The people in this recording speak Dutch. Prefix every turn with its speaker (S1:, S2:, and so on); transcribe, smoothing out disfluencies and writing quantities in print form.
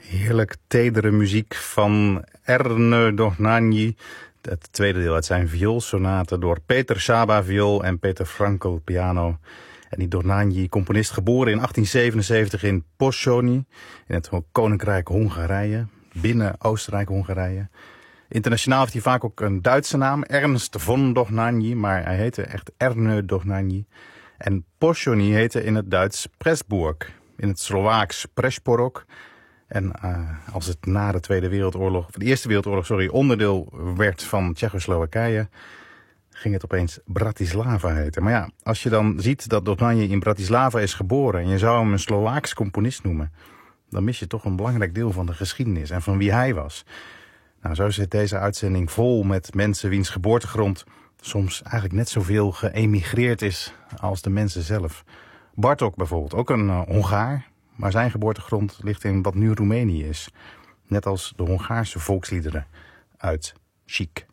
S1: Heerlijk tedere muziek van Erne Dohnányi. Het tweede deel uit zijn vioolsonate door Peter Saba viool en Peter Frankl piano. En die Dohnányi, componist, geboren in 1877 in Pozsony, in het Koninkrijk Hongarije, binnen Oostenrijk-Hongarije. Internationaal heeft hij vaak ook een Duitse naam, Ernst von Dohnányi, maar hij heette echt Erne Dohnányi. En Pozsony heette in het Duits Pressburg, in het Slovaaks Presporok. En als het na de Eerste Wereldoorlog, onderdeel werd van Tsjechoslowakije, ging het opeens Bratislava heten. Maar ja, als je dan ziet dat Dohnányi in Bratislava is geboren en je zou hem een Slovaaks componist noemen, dan mis je toch een belangrijk deel van de geschiedenis en van wie hij was. Nou, zo zit deze uitzending vol met mensen wiens geboortegrond soms eigenlijk net zoveel geëmigreerd is als de mensen zelf. Bartók bijvoorbeeld, ook een Hongaar, maar zijn geboortegrond ligt in wat nu Roemenië is. Net als de Hongaarse volksliederen uit Chic.